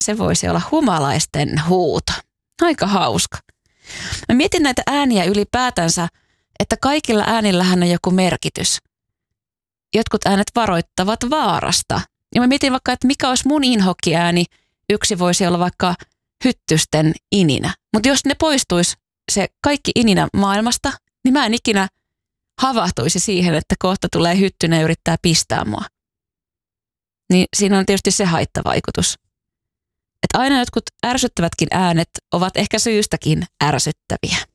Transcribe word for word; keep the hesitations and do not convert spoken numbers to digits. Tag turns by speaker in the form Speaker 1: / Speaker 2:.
Speaker 1: se voisi olla humalaisten huuto. Aika hauska. Mä mietin näitä ääniä ylipäätänsä, että kaikilla äänillähän on joku merkitys. Jotkut äänet varoittavat vaarasta. Ja mä mietin vaikka, että mikä olisi mun inhokkiääni. Yksi voisi olla vaikka hyttysten ininä. Mutta jos ne poistuisi se kaikki ininä maailmasta, niin mä en ikinä havahtuisi siihen, että kohta tulee hyttynen ja yrittää pistää mua. Niin siinä on tietysti se haittavaikutus. Että aina jotkut ärsyttävätkin äänet ovat ehkä syystäkin ärsyttäviä.